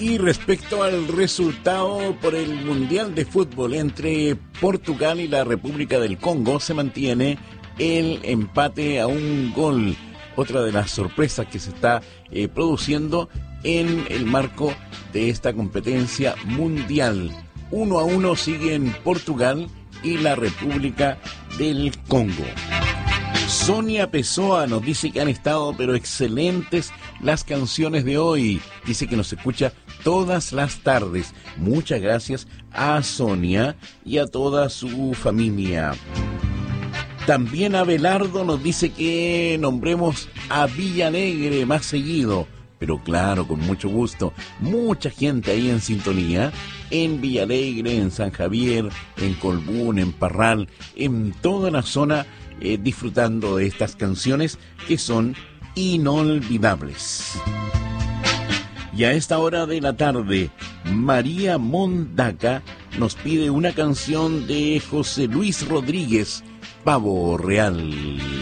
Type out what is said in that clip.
Y respecto al resultado por el Mundial de Fútbol entre Portugal y la República del Congo, se mantiene el empate a un gol. Otra de las sorpresas que se está produciendo en el marco de esta competencia mundial. 1-1 siguen Portugal y la República del Congo. Sonia Pessoa nos dice que han estado pero excelentes las canciones de hoy. Dice que nos escucha todas las tardes. Muchas gracias a Sonia y a toda su familia. También Abelardo nos dice que nombremos a Villalegre más seguido. Pero claro, con mucho gusto. Mucha gente ahí en sintonía. En Villalegre, en San Javier, en Colbún, en Parral, en toda la zona, disfrutando de estas canciones que son inolvidables. Y a esta hora de la tarde, María Mondaca nos pide una canción de José Luis Rodríguez, Pavo Real.